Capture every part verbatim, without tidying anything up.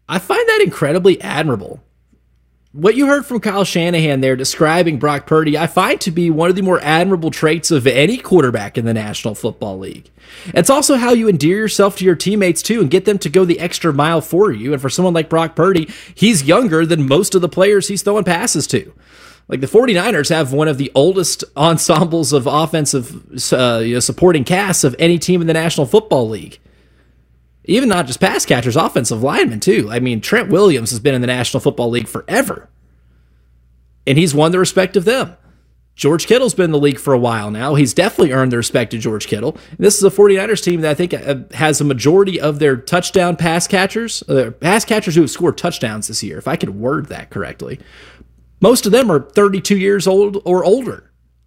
I find that incredibly admirable. What you heard from Kyle Shanahan there describing Brock Purdy, I find to be one of the more admirable traits of any quarterback in the National Football League. It's also how you endear yourself to your teammates too and get them to go the extra mile for you. And for someone like Brock Purdy, he's younger than most of the players he's throwing passes to. Like the 49ers have one of the oldest ensembles of offensive uh, you know, supporting casts of any team in the National Football League. Even not just pass catchers, offensive linemen too. I mean, Trent Williams has been in the National Football League forever. And he's won the respect of them. George Kittle's been in the league for a while now. He's definitely earned the respect of George Kittle. And this is a 49ers team that I think has a majority of their touchdown pass catchers, uh, pass catchers who have scored touchdowns this year, if I could word that correctly. Most of them are thirty-two years old or older.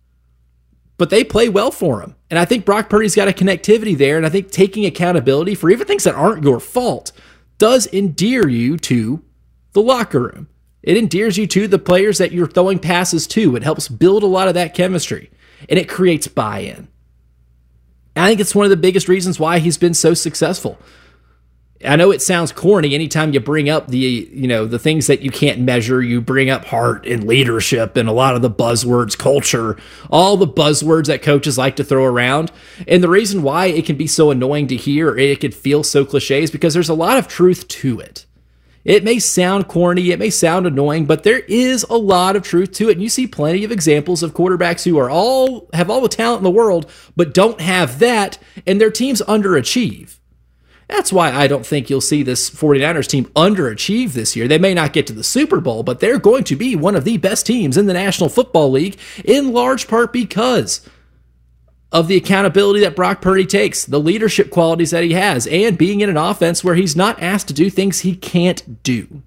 But they play well for him. And I think Brock Purdy's got a connectivity there, and I think taking accountability for even things that aren't your fault does endear you to the locker room. It endears you to the players that you're throwing passes to. It helps build a lot of that chemistry, and it creates buy-in. And I think it's one of the biggest reasons why he's been so successful. I know it sounds corny anytime you bring up the, you know, the things that you can't measure. You bring up heart and leadership and a lot of the buzzwords, culture, all the buzzwords that coaches like to throw around. And the reason why it can be so annoying to hear, it could feel so cliche, is because there's a lot of truth to it. It may sound corny, it may sound annoying, but there is a lot of truth to it. And you see plenty of examples of quarterbacks who are all have all the talent in the world, but don't have that, and their teams underachieve. That's why I don't think you'll see this 49ers team underachieve this year. They may not get to the Super Bowl, but they're going to be one of the best teams in the National Football League, in large part because of the accountability that Brock Purdy takes, the leadership qualities that he has, and being in an offense where he's not asked to do things he can't do.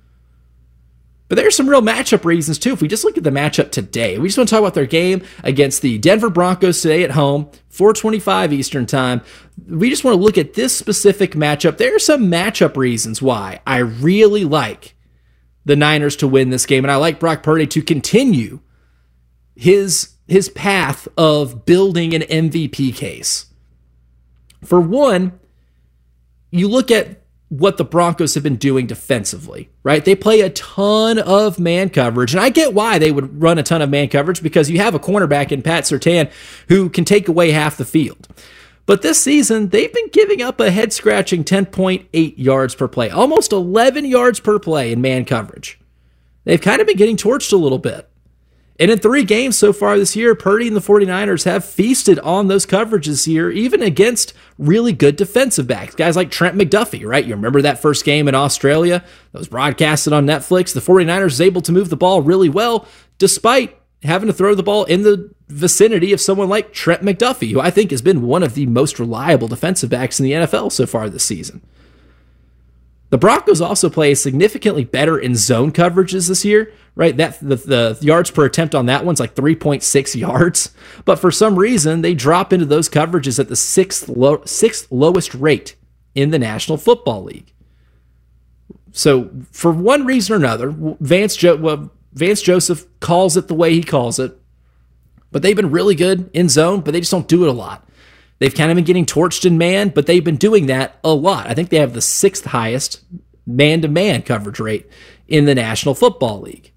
But there's some real matchup reasons, too. If we just look at the matchup today, we just want to talk about their game against the Denver Broncos today at home, four twenty-five Eastern Time. We just want to look at this specific matchup. There are some matchup reasons why I really like the Niners to win this game, and I like Brock Purdy to continue his, his path of building an M V P case. For one, you look at what the Broncos have been doing defensively, right? They play a ton of man coverage, and I get why they would run a ton of man coverage, because you have a cornerback in Pat Surtain who can take away half the field. But this season, they've been giving up a head-scratching ten point eight yards per play, almost eleven yards per play in man coverage. They've kind of been getting torched a little bit. And in three games so far this year, Purdy and the 49ers have feasted on those coverages here, even against really good defensive backs. Guys like Trent McDuffie, right? You remember that first game in Australia that was broadcasted on Netflix? The 49ers was able to move the ball really well, despite having to throw the ball in the vicinity of someone like Trent McDuffie, who I think has been one of the most reliable defensive backs in the N F L so far this season. The Broncos also play significantly better in zone coverages this year, right? That the, the yards per attempt on that one's like three point six yards. But for some reason, they drop into those coverages at the sixth, low, sixth lowest rate in the National Football League. So for one reason or another, Vance, jo- well, Vance Joseph calls it the way he calls it. But they've been really good in zone, but they just don't do it a lot. They've kind of been getting torched in man, but they've been doing that a lot. I think they have the sixth highest man-to-man coverage rate in the National Football League.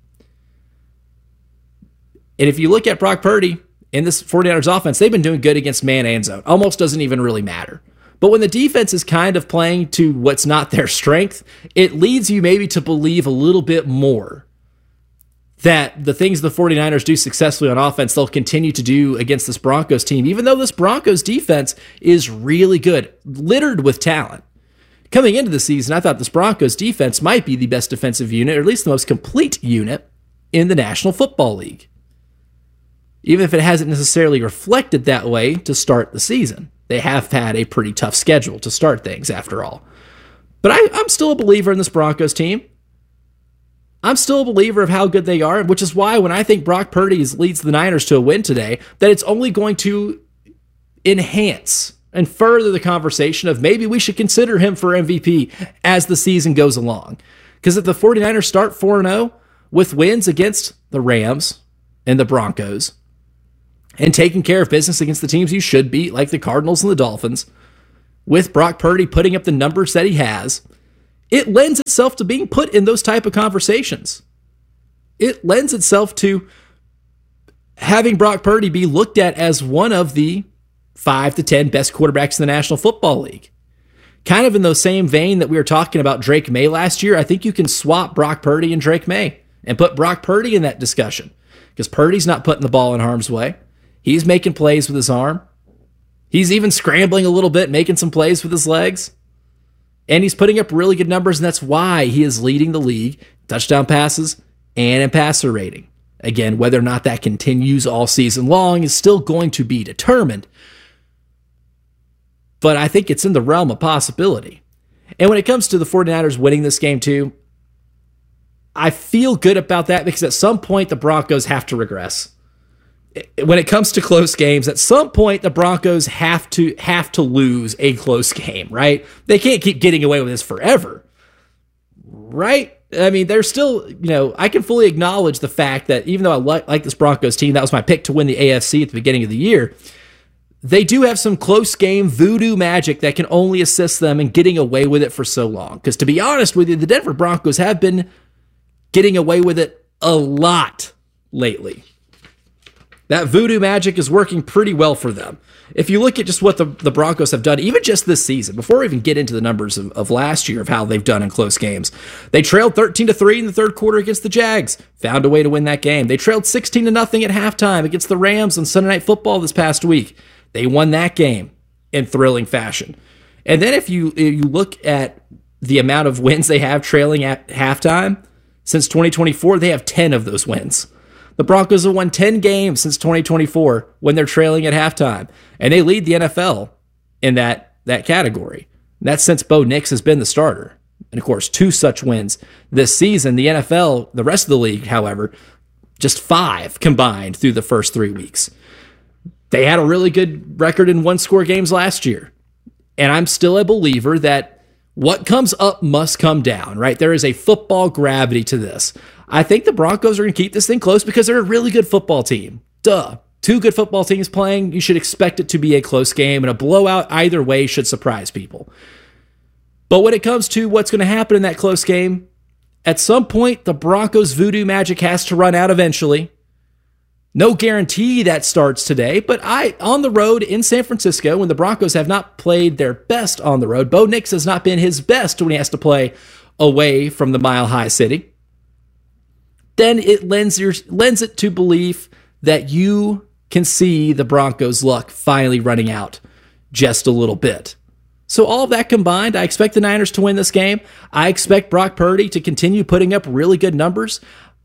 And if you look at Brock Purdy in this 49ers offense, they've been doing good against man and zone. Almost doesn't even really matter. But when the defense is kind of playing to what's not their strength, it leads you maybe to believe a little bit more that the things the 49ers do successfully on offense, they'll continue to do against this Broncos team, even though this Broncos defense is really good, littered with talent. Coming into the season, I thought this Broncos defense might be the best defensive unit, or at least the most complete unit in the National Football League, even if it hasn't necessarily reflected that way to start the season. They have had a pretty tough schedule to start things, after all. But I, I'm still a believer in this Broncos team. I'm still a believer of how good they are, which is why when I think Brock Purdy leads the Niners to a win today, that it's only going to enhance and further the conversation of maybe we should consider him for M V P as the season goes along. Because if the 49ers start four and oh with wins against the Rams and the Broncos and taking care of business against the teams you should beat, like the Cardinals and the Dolphins, with Brock Purdy putting up the numbers that he has, it lends itself to being put in those type of conversations. It lends itself to having Brock Purdy be looked at as one of the five to ten best quarterbacks in the National Football League. Kind of in the same vein that we were talking about Drake May last year, I think you can swap Brock Purdy and Drake May and put Brock Purdy in that discussion, because Purdy's not putting the ball in harm's way. He's making plays with his arm. He's even scrambling a little bit, making some plays with his legs. And he's putting up really good numbers, and that's why he is leading the league, touchdown passes and in passer rating. Again, whether or not that continues all season long is still going to be determined. But I think it's in the realm of possibility. And when it comes to the 49ers winning this game too, I feel good about that because at some point the Broncos have to regress. When it comes to close games, at some point the Broncos have to have to lose a close game, right? They can't keep getting away with this forever, right? I mean, they're still, you know, I can fully acknowledge the fact that even though I like, like this Broncos team, that was my pick to win the A F C at the beginning of the year, they do have some close game voodoo magic that can only assist them in getting away with it for so long. Because to be honest with you, the Denver Broncos have been getting away with it a lot lately. That voodoo magic is working pretty well for them. If you look at just what the, the Broncos have done, even just this season, before we even get into the numbers of, of last year of how they've done in close games, they trailed thirteen to three in the third quarter against the Jags, found a way to win that game. They trailed sixteen to nothing at halftime against the Rams on Sunday Night Football this past week. They won that game in thrilling fashion. And then if you if you look at the amount of wins they have trailing at halftime, since twenty twenty-four, they have ten of those wins. The Broncos have won ten games since twenty twenty-four when they're trailing at halftime, and they lead the N F L in that, that category. And that's since Bo Nix has been the starter. And of course, two such wins this season. The N F L, the rest of the league, however, just five combined through the first three weeks. They had a really good record in one-score games last year. And I'm still a believer that what comes up must come down, right? There is a football gravity to this. I think the Broncos are going to keep this thing close because they're a really good football team. Duh. Two good football teams playing, you should expect it to be a close game, and a blowout either way should surprise people. But when it comes to what's going to happen in that close game, at some point, the Broncos' voodoo magic has to run out eventually. No guarantee that starts today, but I on the road in San Francisco, when the Broncos have not played their best on the road, Bo Nix has not been his best when he has to play away from the Mile High City, then it lends your lends it to belief that you can see the Broncos' luck finally running out just a little bit. So all of that combined, I expect the Niners to win this game. I expect Brock Purdy to continue putting up really good numbers.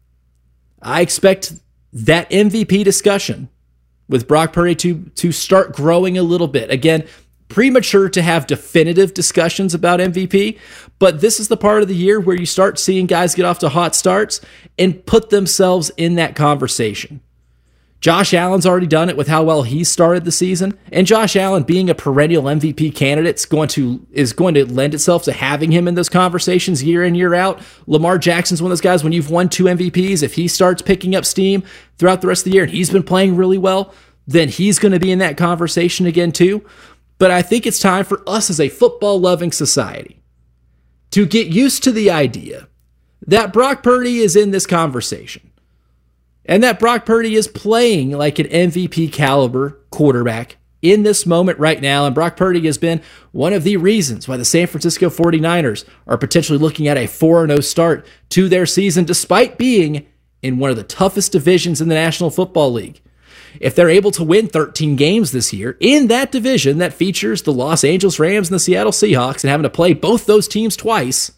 I expect that M V P discussion with Brock Purdy to, to start growing a little bit. Again, premature to have definitive discussions about M V P, but this is the part of the year where you start seeing guys get off to hot starts and put themselves in that conversation. Josh Allen's already done it with how well he started the season, and Josh Allen being a perennial M V P candidate is going to, is going to lend itself to having him in those conversations year in, year out. Lamar Jackson's one of those guys, when you've won two M V Ps, if he starts picking up steam throughout the rest of the year and he's been playing really well, then he's going to be in that conversation again too. But I think it's time for us as a football-loving society to get used to the idea that Brock Purdy is in this conversation and that Brock Purdy is playing like an M V P caliber quarterback in this moment right now. And Brock Purdy has been one of the reasons why the San Francisco forty-niners are potentially looking at a four and oh start to their season, despite being in one of the toughest divisions in the National Football League. If they're able to win thirteen games this year in that division that features the Los Angeles Rams and the Seattle Seahawks and having to play both those teams twice,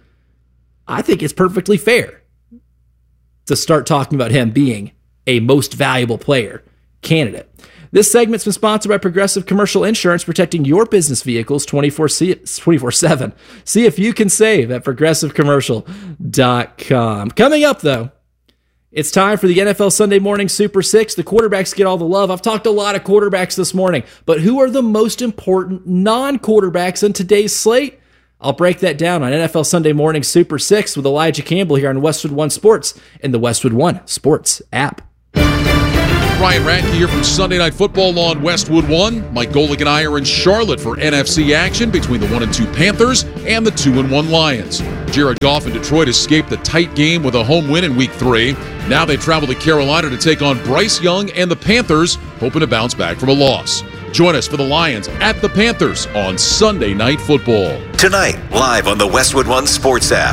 I think it's perfectly fair to start talking about him being a most valuable player candidate. This segment's been sponsored by Progressive Commercial Insurance, protecting your business vehicles twenty-four seven. See if you can save at progressive commercial dot com. Coming up, though, it's time for the N F L Sunday Morning Super Six. The quarterbacks get all the love. I've talked a lot of quarterbacks this morning, but who are the most important non-quarterbacks in today's slate? I'll break that down on N F L Sunday Morning Super Six with Elijah Campbell here on Westwood One Sports and the Westwood One Sports app. Ryan Radke here from Sunday Night Football on Westwood One. Mike Golick and I are in Charlotte for N F C action between the one and two Panthers and the two and one Lions. Jared Goff and Detroit escaped the tight game with a home win in Week Three. Now they travel to Carolina to take on Bryce Young and the Panthers, hoping to bounce back from a loss. Join us for the Lions at the Panthers on Sunday Night Football. Tonight, live on the Westwood One Sports app.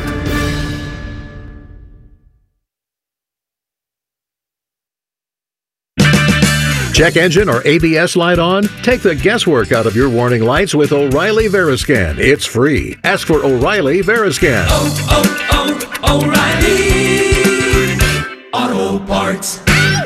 Check engine or A B S light on? Take the guesswork out of your warning lights with O'Reilly Veriscan. It's free. Ask for O'Reilly Veriscan. Oh, oh, oh, O'Reilly Auto Parts.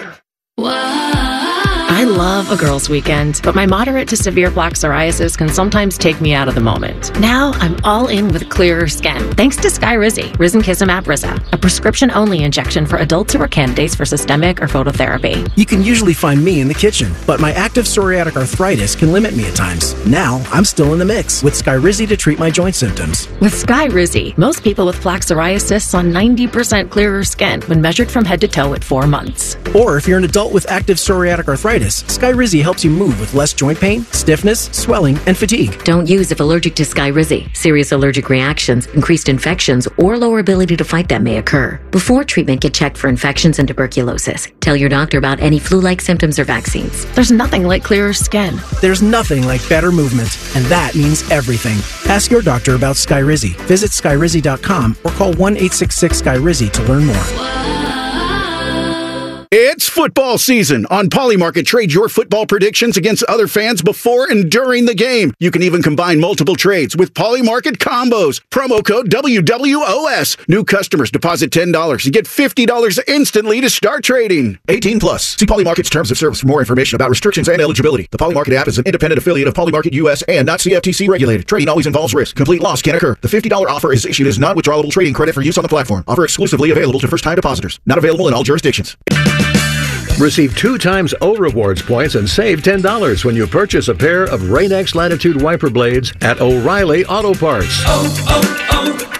I love a girls' weekend, but my moderate to severe plaque psoriasis can sometimes take me out of the moment. Now I'm all in with clearer skin, thanks to Skyrizi, Risankizumab Riza, a prescription-only injection for adults who are candidates for systemic or phototherapy. You can usually find me in the kitchen, but my active psoriatic arthritis can limit me at times. Now I'm still in the mix with Skyrizi to treat my joint symptoms. With Skyrizi, most people with plaque psoriasis saw ninety percent clearer skin when measured from head to toe at four months. Or if you're an adult with active psoriatic arthritis, Skyrizi helps you move with less joint pain, stiffness, swelling, and fatigue. Don't use if allergic to Skyrizi. Serious allergic reactions, increased infections, or lower ability to fight them may occur. Before treatment, get checked for infections and tuberculosis. Tell your doctor about any flu-like symptoms or vaccines. There's nothing like clearer skin. There's nothing like better movement, and that means everything. Ask your doctor about Skyrizi. Visit Skyrizi dot com or call one eight six six Sky Rizi to learn more. It's football season. On Polymarket, trade your football predictions against other fans before and during the game. You can even combine multiple trades with Polymarket combos. Promo code W W O S. New customers deposit ten dollars and get fifty dollars instantly to start trading. eighteen plus. See Polymarket's terms of service for more information about restrictions and eligibility. The Polymarket app is an independent affiliate of Polymarket U S and not C F T C regulated. Trading always involves risk. Complete loss can occur. The fifty dollars offer is issued as non-withdrawable trading credit for use on the platform. Offer exclusively available to first-time depositors. Not available in all jurisdictions. Receive two times O Rewards points and save ten dollars when you purchase a pair of Rain-X Latitude wiper blades at O'Reilly Auto Parts. Oh,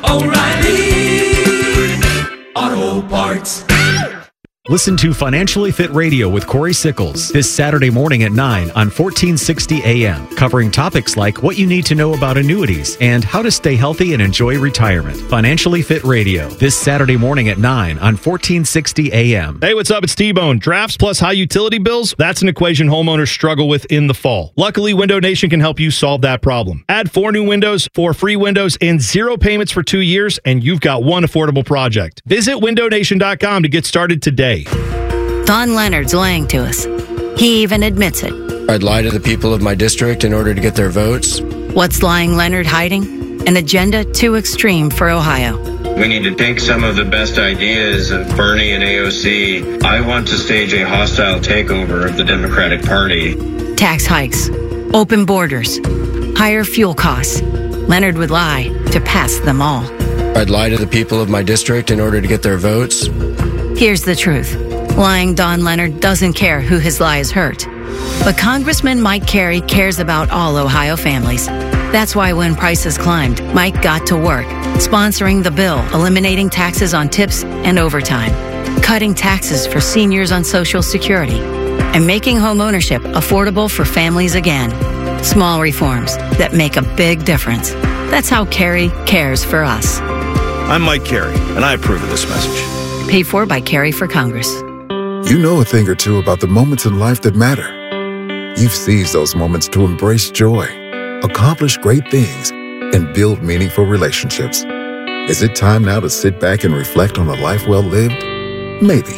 oh, oh, O'Reilly Auto Parts. Listen to Financially Fit Radio with Corey Sickles this Saturday morning at nine on fourteen sixty A M, covering topics like what you need to know about annuities and how to stay healthy and enjoy retirement. Financially Fit Radio this Saturday morning at nine on fourteen sixty A M. Hey, what's up? It's T-Bone. Drafts plus high utility bills, that's an equation homeowners struggle with in the fall. Luckily, Window Nation can help you solve that problem. Add four new windows, four free windows, and zero payments for two years, and you've got one affordable project. Visit window nation dot com to get started today. Don Leonard's lying to us. He even admits it. I'd lie to the people of my district in order to get their votes. What's lying Leonard hiding? An agenda too extreme for Ohio. We need to take some of the best ideas of Bernie and A O C. I want to stage a hostile takeover of the Democratic Party. Tax hikes, open borders, higher fuel costs. Leonard would lie to pass them all. I'd lie to the people of my district in order to get their votes. Here's the truth. Lying Don Leonard doesn't care who his lies hurt. But Congressman Mike Carey cares about all Ohio families. That's why when prices climbed, Mike got to work, sponsoring the bill, eliminating taxes on tips and overtime, cutting taxes for seniors on Social Security, and making homeownership affordable for families again. Small reforms that make a big difference. That's how Carey cares for us. I'm Mike Carey, and I approve of this message. Paid for by Carey for Congress. You know a thing or two about the moments in life that matter. You've seized those moments to embrace joy, accomplish great things, and build meaningful relationships. Is it time now to sit back and reflect on a life well lived? Maybe.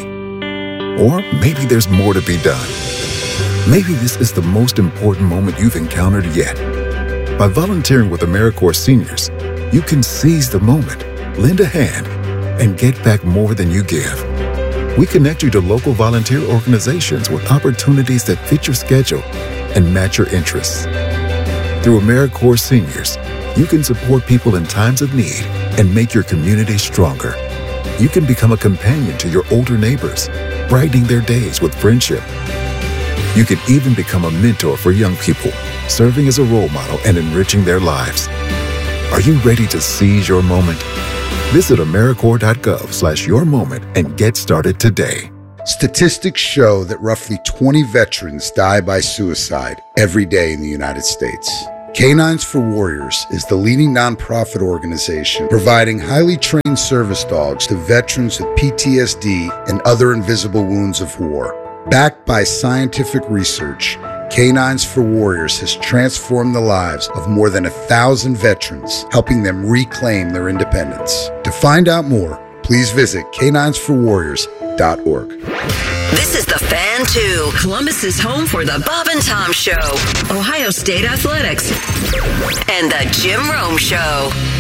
Or maybe there's more to be done. Maybe this is the most important moment you've encountered yet. By volunteering with AmeriCorps Seniors, you can seize the moment, lend a hand, and get back more than you give. We connect you to local volunteer organizations with opportunities that fit your schedule and match your interests. Through AmeriCorps Seniors, you can support people in times of need and make your community stronger. You can become a companion to your older neighbors, brightening their days with friendship. You can even become a mentor for young people, serving as a role model and enriching their lives. Are you ready to seize your moment? Visit AmeriCorps dot gov slash your moment and get started today. Statistics show that roughly twenty veterans die by suicide every day in the United States. Canines for Warriors is the leading nonprofit organization providing highly trained service dogs to veterans with P T S D and other invisible wounds of war. Backed by scientific research, Canines for Warriors has transformed the lives of more than a thousand veterans, helping them reclaim their independence. To find out more, please visit canines for warriors dot org. This is the Fan two, Columbus's home for the Bob and Tom Show, Ohio State Athletics, and the Jim Rome Show.